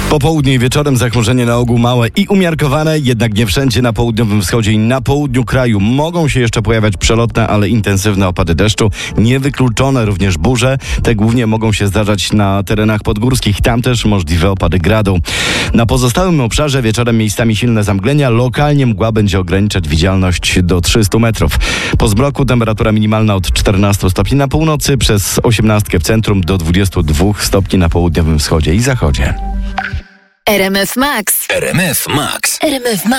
Po południu i wieczorem zachmurzenie na ogół małe i umiarkowane, jednak nie wszędzie na południowym wschodzie i na południu kraju mogą się jeszcze pojawiać przelotne, ale intensywne opady deszczu. Niewykluczone również burze. Te głównie mogą się zdarzać na terenach podgórskich. Tam też możliwe opady gradu. Na pozostałym obszarze wieczorem miejscami silne zamglenia. Lokalnie mgła będzie ograniczać widzialność do 300 metrów. Po zmroku temperatura minimalna od 14 stopni na północy, przez 18 w centrum do 22 stopni na południowym wschodzie i zachodzie. RMF Max. RMF Max. RMF Max.